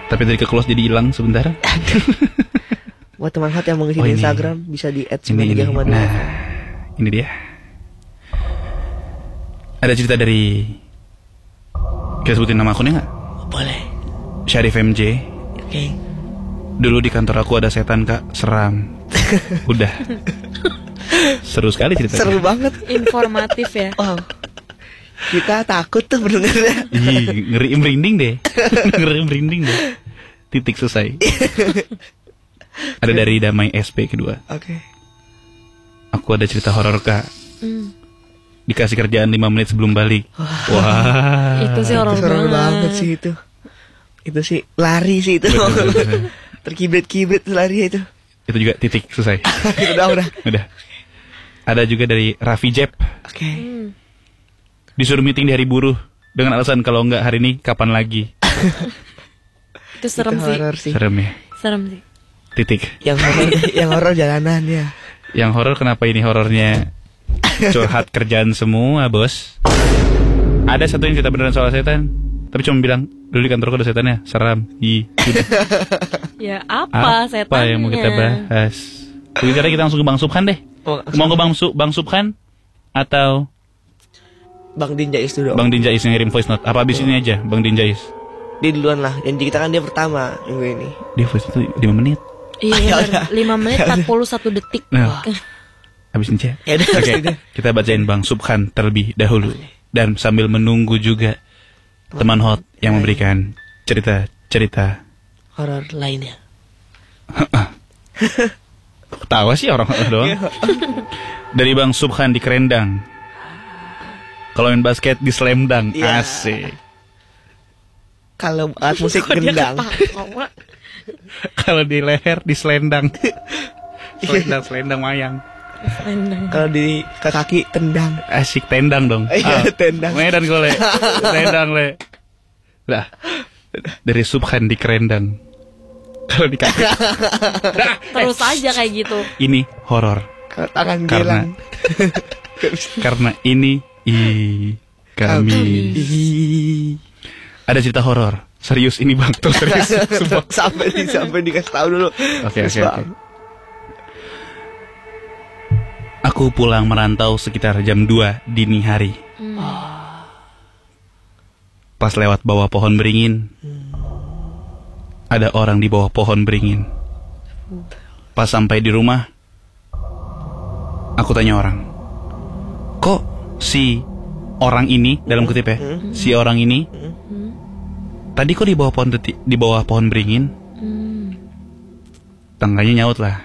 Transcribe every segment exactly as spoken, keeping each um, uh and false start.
Tapi dari ke close jadi hilang sebentar. Buat teman hot yang mengisi Oh, di ini. Instagram bisa di et Ini, ini. sembilan tiga koma dua. Nah, ini dia. Ada cerita dari, kita sebutin nama akunnya nggak? Boleh. Syarif M J. Oke. Dulu di kantor aku ada setan kak, seram. Udah. Seru sekali ceritanya. Seru banget. Informatif ya. Wow. Kita takut tuh mendengarnya. Ih, ngeri merinding deh. Ngeri merinding deh. Titik selesai. Ada dari Damai S P kedua. Oke. Aku ada cerita horor kak. Hmm. Dikasih kerjaan lima menit sebelum balik. Wah. Itu sih horor Itu seru banget. banget sih itu. Itu sih lari sih itu. Betul, betul. Terkibrit-kibrit lari itu. Itu juga titik selesai. udah udah. Udah. Ada juga dari Raffi Jeb. Oke. Hmm. Disuruh meeting di hari buruh dengan alasan kalau enggak hari ini kapan lagi. Itu serem Itu sih. horor sih. Serem ya. Serem sih. Titik. Yang horor yang horor jalanan ya. Yang horor kenapa ini horornya curhat kerjaan semua bos. Ada satu yang cerita beneran soal setan, tapi cuma bilang dulu di kantorku ada setannya, seram. Ih, udah. Ya apa, Apa setannya? yang mau kita bahas? Jadi cara kita langsung ke Bang Subhan deh. Oh, Mau ke Bang, Su Bang Subhan atau Bang Din Jais dulu. Bang Din Jais yang ngirim voice note? Apa abis ini aja Bang Din Jais? Dia duluan lah. Janji kita kan dia pertama minggu ini. Dia voice note lima menit. Iya benar. lima menit empat puluh satu detik. Nah, abis ini aja. Ya udah. Oke, kita bacain Bang Subhan terlebih dahulu. Dan sambil menunggu juga teman hot yang memberikan cerita-cerita Horor lainnya. Ketawa sih orang doang. Dari Bang Subhan di Kerendang. Kalau main basket di Slamdang. Iya. Asik. Kalau alat musik Kok dia gendang. ketawa? Kalau di leher di Selendang. Selendang, selendang mayang. Selendang. Kalau di ke kaki tendang. Asik tendang dong. Iya, tendang. Medan gue le. Tendang le. Dah. Dari Subhan di Kerendang. Kalau di kaki. Dah. Terus aja kayak gitu. Ini horor. Kalau tangan Karena gilang. karena ini i kami. Ih. Ada cerita horor. Serius ini Bang, tuh serius. Sumpah. sampai di sampai dikasih tahu dulu. Oke Terus, oke Bang. oke. Aku pulang merantau sekitar jam dua dini hari. Hmm. Pas lewat bawah pohon beringin, ada orang di bawah pohon beringin. Pas sampai di rumah, aku tanya orang, kok si orang ini dalam kutip ya, si orang ini tadi kok di bawah pohon teti- di bawah pohon beringin? Hmm. Tangganya nyaut lah.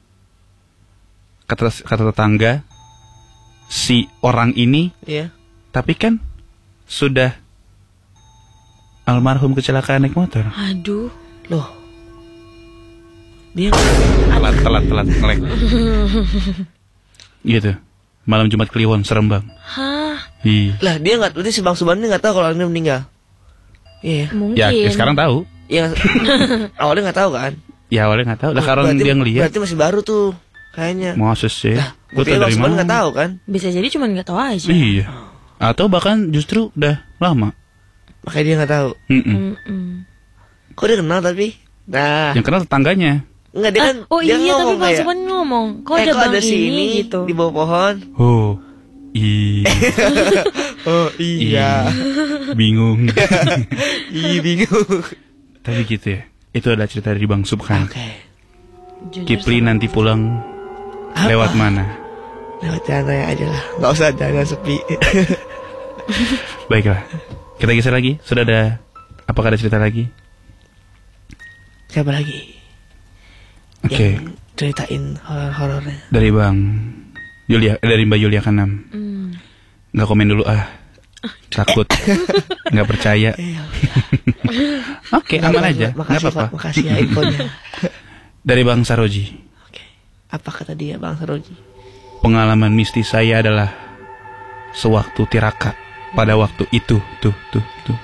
Kata kata tetangga, si orang ini, Iya. tapi kan sudah almarhum kecelakaan naik motor. Aduh. Loh. Dia Telat telat telat ngelek. Gitu. Malam Jumat Kliwon serem Bang. Hah? Ih. lah dia enggak berarti si Bang Suban ini enggak tahu kalau ini meninggal. Iya. Mungkin. Ya, ya sekarang tahu. Iya. Awalnya enggak tahu kan? Ya awalnya nggak tahu. Lah Oh, karena berarti- dia ngelihat. Berarti masih baru tuh kayaknya. Masa sih? Lah, Gua berarti tahu Bang dari Suban mana? enggak tahu kan? Bisa jadi cuma nggak tahu aja. Iya. Atau bahkan justru udah lama. Makanya dia enggak tahu. Mm-mm. Mm-mm. Kok dia kenal tapi? Nah, Yang kenal tetangganya. enggak dia Ah, kan oh dia iya tapi ngomong Bang kayak, Suban ngomong, kok eh, ada kok bang ada si ini, ini gitu. di bawah pohon? Oh. Ih. Oh Iya. Bingung. Ih, bingung. Tapi gitu ya. Itu adalah cerita dari Bang Subhan. Oke. Jujur Kipli sama- nanti pulang Apa? lewat mana? Lewat jalan raya aja lah. Enggak usah jalan sepi. Baiklah. Kita geser lagi. Sudah ada, apakah ada cerita lagi? Siapa lagi? Oke. Yang ceritain horor-horornya. Dari Bang Yulia, eh, dari Mbak Yulia Kanam. Hmm. Nggak komen dulu ah. Takut. Nggak percaya. Oke, aman aja. Nggak Makasih, apa-apa. Pak. Makasih ya infonya. Dari Bang Saroji. Oke. Apa kata dia Bang Saroji? Pengalaman mistis saya adalah sewaktu tirakat pada waktu itu. Tuh, tuh, tuh.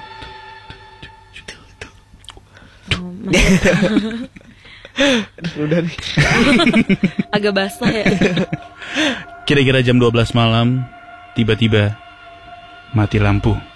Oh, mantap. Udah nih. Agak basah ya. Kira-kira jam dua belas malam, tiba-tiba mati lampu.